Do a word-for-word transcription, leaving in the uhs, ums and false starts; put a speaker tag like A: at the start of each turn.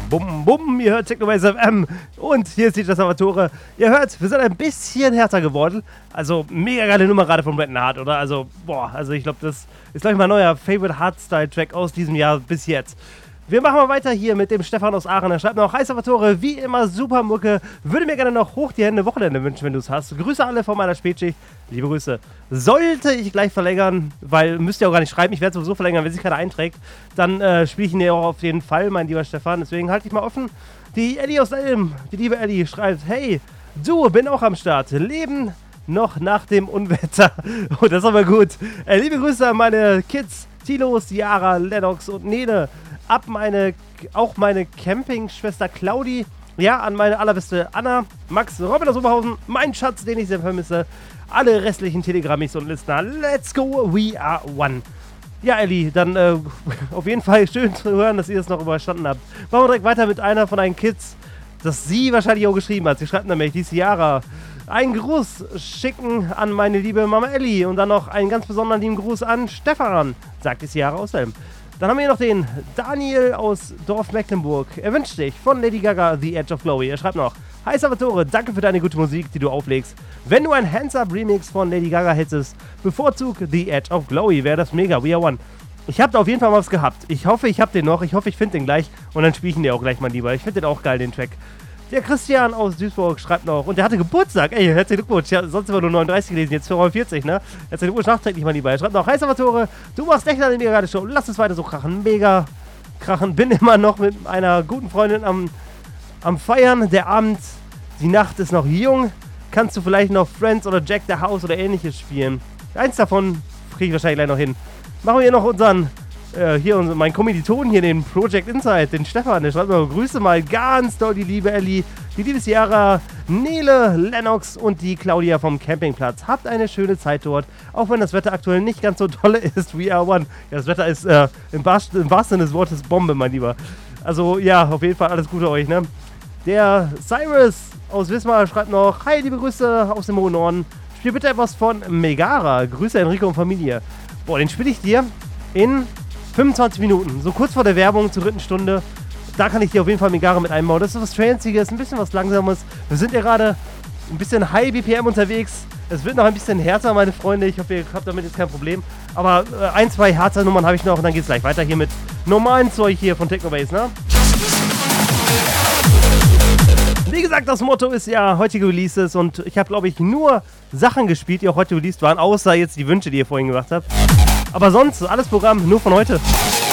A: Bum, bum, ihr hört Technobase F M und hier ist die Salvatore. Ihr hört, wir sind ein bisschen härter geworden. Also, mega geile Nummer gerade von Bret Hart, oder? Also, boah, also ich glaube, das ist, glaube ich, mein neuer Favorite Hardstyle-Track aus diesem Jahr bis jetzt. Wir machen mal weiter hier mit dem Stefan aus Aachen. Er schreibt noch, hi Salvatore, wie immer super Mucke. Würde mir gerne noch hoch die Hände Wochenende wünschen, wenn du es hast. Grüße alle von meiner Spätschicht. Liebe Grüße. Sollte ich gleich verlängern, weil müsst ihr auch gar nicht schreiben, ich werde sowieso verlängern, wenn sich keiner einträgt, dann äh, spiele ich ihn ja auch auf jeden Fall, mein lieber Stefan. Deswegen halte ich mal offen. Die Ellie aus Elm, die liebe Ellie, schreibt, hey, du, bin auch am Start. Leben noch nach dem Unwetter. Oh, das ist aber gut. Äh, liebe Grüße an meine Kids, Tilos, Yara, Lennox und Nene. Ab meine, auch meine Campingschwester Claudi, ja, an meine allerbeste Anna, Max, Robin aus Oberhausen, mein Schatz, den ich sehr vermisse, alle restlichen Telegrammis und Listener, let's go, we are one. Ja, Ellie, dann äh, auf jeden Fall schön zu hören, dass ihr das noch überstanden habt. Machen wir direkt weiter mit einer von deinen Kids, das sie wahrscheinlich auch geschrieben hat. Sie schreibt nämlich, die Ciara. Einen Gruß schicken an meine liebe Mama Ellie und dann noch einen ganz besonderen lieben Gruß an Stefan, sagt die Ciara aus Helm. Dann haben wir hier noch den Daniel aus Dorf Mecklenburg. Er wünscht sich von Lady Gaga The Edge of Glory. Er schreibt noch, hi Salvatore, danke für deine gute Musik, die du auflegst. Wenn du ein Hands-Up-Remix von Lady Gaga hättest, bevorzug The Edge of Glory, wäre das mega. We are one. Ich habe da auf jeden Fall mal was gehabt. Ich hoffe, ich habe den noch. Ich hoffe, ich finde den gleich. Und dann spiele ich ihn dir auch gleich mal lieber. Ich finde den auch geil, den Track. Der Christian aus Duisburg schreibt noch, und der hatte Geburtstag. Ey, herzlichen Glückwunsch. Ja, sonst immer nur neununddreißig gelesen, jetzt fünfundvierzig, ne? Herzlichen Glückwunsch nachträglich mal lieber. Er schreibt noch, hi Salvatore, du machst echt eine mega geile Show. Lass es weiter so krachen. Mega krachen. Bin immer noch mit einer guten Freundin am, am Feiern. Der Abend, die Nacht ist noch jung. Kannst du vielleicht noch Friends oder Jack the House oder ähnliches spielen? Eins davon kriege ich wahrscheinlich gleich noch hin. Machen wir hier noch unseren... Äh, hier unser, mein Kommilitonen hier, den Project Insight, den Stefan, der schreibt mir, grüße mal ganz doll die liebe Ellie, die liebe Ciara, Nele, Lennox und die Claudia vom Campingplatz. Habt eine schöne Zeit dort, auch wenn das Wetter aktuell nicht ganz so tolle ist. We are one. Ja, das Wetter ist äh, im, wahrsten, im wahrsten Sinne des Wortes Bombe, mein Lieber. Also ja, auf jeden Fall alles Gute euch, ne? Der Cyrus aus Wismar schreibt noch, hi, liebe Grüße aus dem hohen Norden. Spiel bitte etwas von Megara. Grüße Enrico und Familie. Boah, den spiele ich dir in fünfundzwanzig Minuten, so kurz vor der Werbung zur dritten Stunde. Da kann ich dir auf jeden Fall Megara mit einbauen. Das ist was Tranziges, ein bisschen was Langsames. Wir sind ja gerade ein bisschen High B P M unterwegs. Es wird noch ein bisschen härter, meine Freunde. Ich hoffe, ihr habt damit jetzt kein Problem. Aber äh, ein, zwei härter Nummern habe ich noch und dann geht es gleich weiter hier mit normalen Zeug hier von Technobase, ne? Wie gesagt, das Motto ist ja heutige Releases und ich habe, glaube ich, nur Sachen gespielt, die auch heute released waren, außer jetzt die Wünsche, die ihr vorhin gemacht habt. Aber sonst, alles Programm nur von heute.